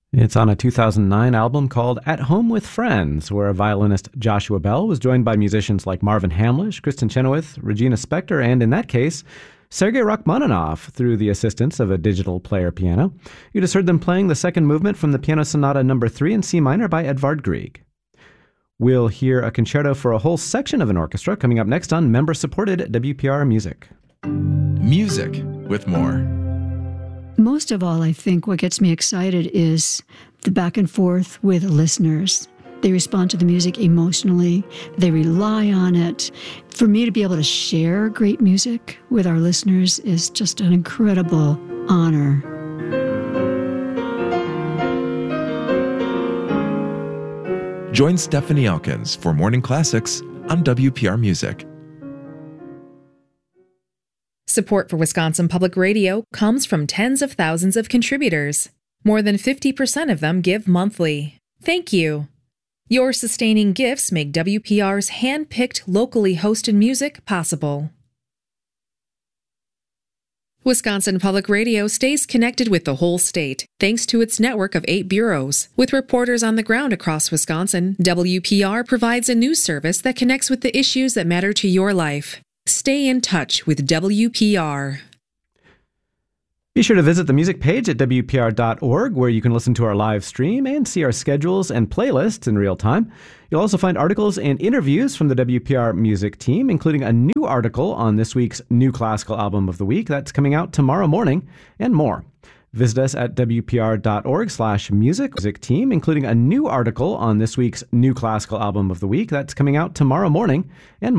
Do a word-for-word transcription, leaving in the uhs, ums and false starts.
It's on a two thousand nine album called At Home with Friends, where violinist Joshua Bell was joined by musicians like Marvin Hamlish, Kristen Chenoweth, Regina Spektor, and in that case, Sergei Rachmaninoff through the assistance of a digital player piano. You just heard them playing the second movement from the Piano Sonata number three in C minor by Edvard Grieg. We'll hear a concerto for a whole section of an orchestra coming up next on member-supported W P R Music. Music with more. Most of all, I think what gets me excited is the back and forth with listeners. They respond to the music emotionally. They rely on it. For me to be able to share great music with our listeners is just an incredible honor. Join Stephanie Elkins for Morning Classics on W P R Music. Support for Wisconsin Public Radio comes from tens of thousands of contributors. More than fifty percent of them give monthly. Thank you. Your sustaining gifts make W P R's hand-picked, locally hosted music possible. Wisconsin Public Radio stays connected with the whole state, thanks to its network of eight bureaus. With reporters on the ground across Wisconsin, W P R provides a news service that connects with the issues that matter to your life. Stay in touch with W P R. Be sure to visit the music page at W P R dot org, where you can listen to our live stream and see our schedules and playlists in real time. You'll also find articles and interviews from the W P R music team, including a new article on this week's New Classical Album of the Week that's coming out tomorrow morning, and more. Visit us at W P R dot org slash music music team, including a new article on this week's New Classical Album of the Week that's coming out tomorrow morning, and more.